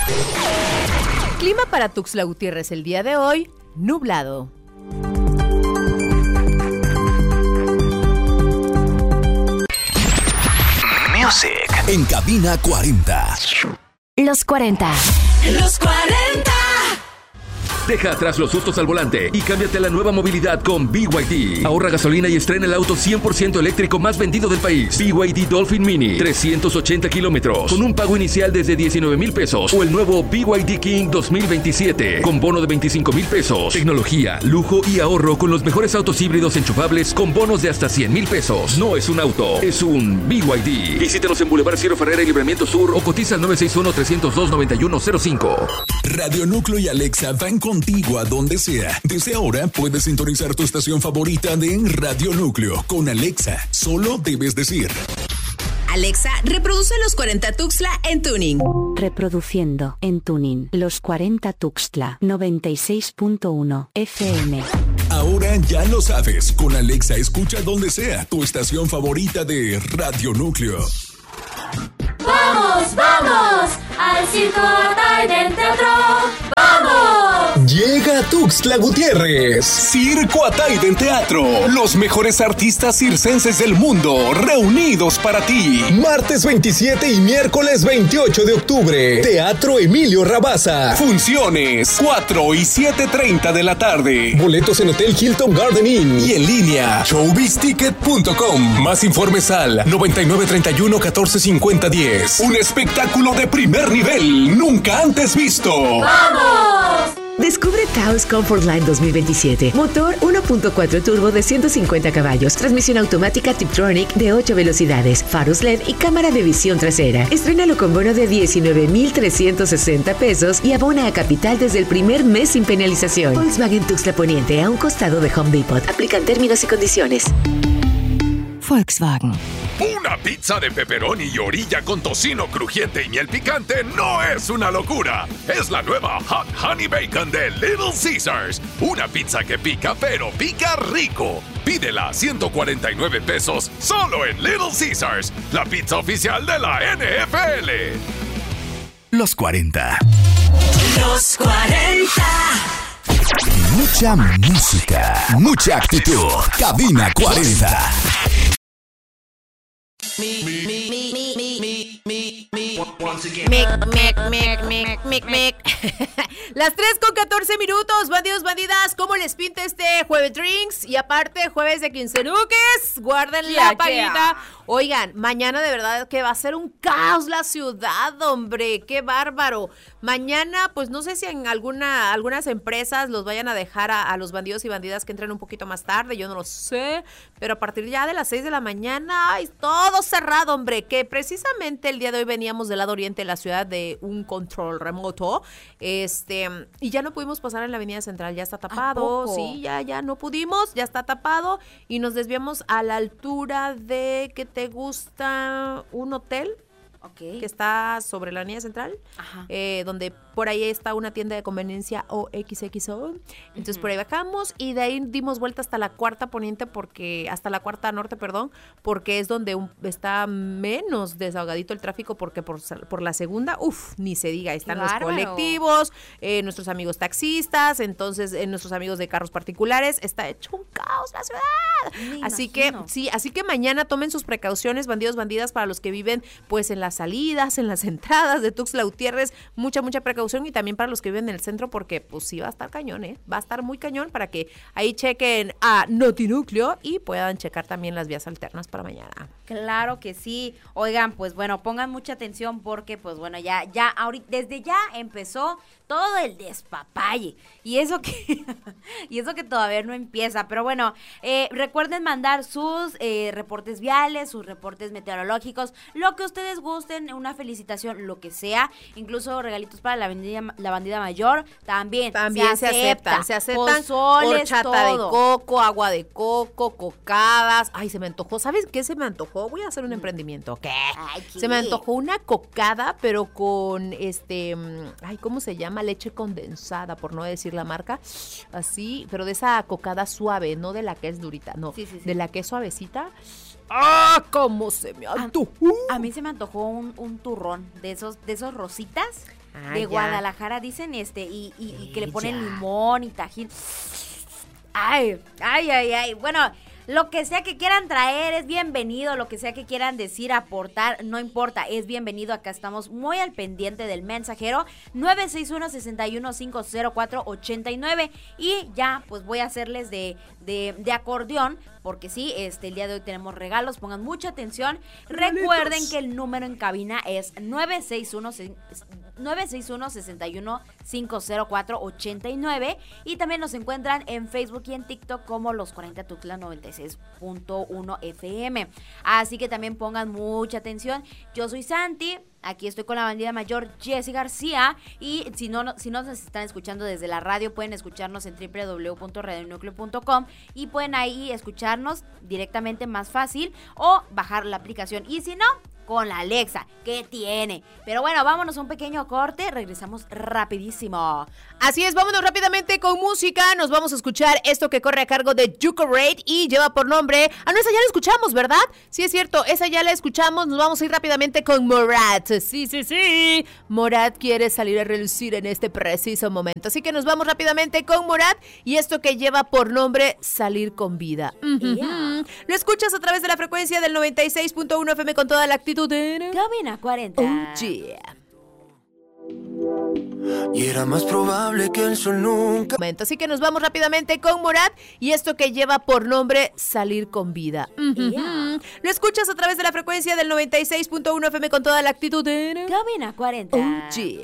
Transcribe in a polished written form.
Clima para Tuxtla Gutiérrez el día de hoy, nublado. Music en Cabina 40. Los 40. Los 40. Deja atrás los sustos al volante y cámbiate a la nueva movilidad con BYD. Ahorra gasolina y estrena el auto 100% eléctrico más vendido del país. BYD Dolphin Mini, 380 kilómetros, con un pago inicial desde 19,000 pesos. O el nuevo BYD King 2027, con bono de 25,000 pesos. Tecnología, lujo y ahorro con los mejores autos híbridos enchufables con bonos de hasta 100,000 pesos. No es un auto, es un BYD. Visítanos en Boulevard Ciro Ferrera y Libramiento Sur o cotiza al 961-302-9105. Radio Núcleo y Alexa van contigo a donde sea. Desde ahora puedes sintonizar tu estación favorita de Radio Núcleo. Con Alexa, solo debes decir: Alexa, reproduce Los 40 Tuxtla en tuning. Reproduciendo en tuning Los 40 Tuxtla 96.1 FM. Ahora ya lo sabes. Con Alexa escucha donde sea tu estación favorita de Radio Núcleo. ¡Vamos, vamos! ¡Al Circo Ataide Teatro! ¡Vamos! Llega Tuxtla Gutiérrez. Circo Ataide en Teatro. Los mejores artistas circenses del mundo reunidos para ti. Martes 27 y miércoles 28 de octubre. Teatro Emilio Rabasa. Funciones 4 y 7:30 de la tarde. Boletos en Hotel Hilton Garden Inn. Y en línea showbizticket.com. Más informes al 9931-145010. Un espectáculo de primer nivel, nunca antes visto. ¡Vamos! Descubre Taos Comfort Line 2027. Motor 1.4 turbo de 150 caballos. Transmisión automática Tiptronic de 8 velocidades. Faros LED y cámara de visión trasera. Estrénalo con bono de 19,360 pesos y abona a capital desde el primer mes sin penalización. Volkswagen Tuxtla Poniente, a un costado de Home Depot. Aplican términos y condiciones. Volkswagen. Una pizza de pepperoni y orilla con tocino crujiente y miel picante no es una locura. Es la nueva Hot Honey Bacon de Little Caesars. Una pizza que pica, pero pica rico. Pídela a 149 pesos solo en Little Caesars, la pizza oficial de la NFL. Los 40. Los 40. Mucha música, mucha actitud. Cabina 40. Mic. Las 3:14. Bandidos, bandidas, ¿cómo les pinta este jueves drinks? Y aparte, jueves de quincenuques. Guarden la paguita. Oigan, mañana de verdad que va a ser un caos la ciudad, hombre. ¡Qué bárbaro! Mañana, pues no sé si en algunas empresas los vayan a dejar a los bandidos y bandidas que entren un poquito más tarde, yo no lo sé. Pero a partir ya de las 6 de la mañana, ¡ay, todo cerrado, hombre! Que precisamente el día de hoy veníamos del lado oriente de la ciudad de un control remoto, y ya no pudimos pasar en la avenida central, ya está tapado, sí, ya no pudimos, ya está tapado, y nos desviamos a la altura de, ¿qué te gusta? Un hotel. Okay. Que está sobre la avenida central, donde por ahí está una tienda de conveniencia OXXO. Entonces por ahí bajamos y de ahí dimos vuelta hasta la cuarta norte, porque es donde está menos desahogadito el tráfico, porque por la segunda, ni se diga, están los colectivos, nuestros amigos taxistas, entonces nuestros amigos de carros particulares, está hecho un caos la ciudad. Así que mañana tomen sus precauciones, bandidos, bandidas, para los que viven pues en las salidas, en las entradas de Tuxtla Gutiérrez, mucha precaución, y también para los que viven en el centro, porque pues sí va a estar cañón, va a estar muy cañón, para que ahí chequen a Notinúcleo y puedan checar también las vías alternas para mañana. Claro que sí. Oigan, pues bueno, pongan mucha atención porque pues bueno, ya ahorita, desde ya empezó todo el despapalle, y eso que todavía no empieza, pero bueno, recuerden mandar sus reportes viales, sus reportes meteorológicos, lo que ustedes gusten, una felicitación, lo que sea, incluso regalitos para la bandida mayor, también se aceptan pozoles, horchata de coco, agua de coco, cocadas. Ay, se me antojó, ¿sabes qué se me antojó? Voy a hacer un emprendimiento. ¿Qué? Se me antojó una cocada, pero con ¿cómo se llama? Leche condensada, por no decir la marca, así, pero de esa cocada suave, no de la que es durita, no, sí. De la que es suavecita. ¡Ah! ¿Cómo se me antojó? A mí se me antojó un turrón de esos rositas. de Guadalajara, dicen, y que le ponen limón y tajín. Ay. Bueno, lo que sea que quieran traer es bienvenido, lo que sea que quieran decir, aportar, no importa, es bienvenido. Acá estamos muy al pendiente del mensajero 961-61-504-89 y ya pues voy a hacerles de acordeón, porque sí, el día de hoy tenemos regalos, pongan mucha atención. Recuerden que el número en cabina es 961-61-504-89 y también nos encuentran en Facebook y en TikTok como Los 40 Tuxtla 96.1 FM. Así que también pongan mucha atención. Yo soy Santi. Aquí estoy con la bandida mayor Jessy García y si no nos están escuchando desde la radio, pueden escucharnos en www.radionucleo.com y pueden ahí escucharnos directamente, más fácil, o bajar la aplicación. Y si no, con la Alexa, ¿qué tiene? Pero bueno, vámonos a un pequeño corte, regresamos rapidísimo. Así es, vámonos rápidamente con música, nos vamos a escuchar esto que corre a cargo de Yuko Raid y lleva por nombre, no, esa ya la escuchamos, ¿verdad? Sí, es cierto, esa ya la escuchamos, nos vamos a ir rápidamente con Morat. Sí, Morat quiere salir a relucir en este preciso momento, así que nos vamos rápidamente con Morat y esto que lleva por nombre Salir con Vida. Lo escuchas a través de la frecuencia del 96.1 FM con toda la actitud. Cabina 40. Oh, yeah. Y era más probable que el sol nunca. Así que nos vamos rápidamente con Morat y esto que lleva por nombre Salir con Vida. Lo escuchas a través de la frecuencia del 96.1 FM con toda la actitud. Cabina 40. Oh, yeah.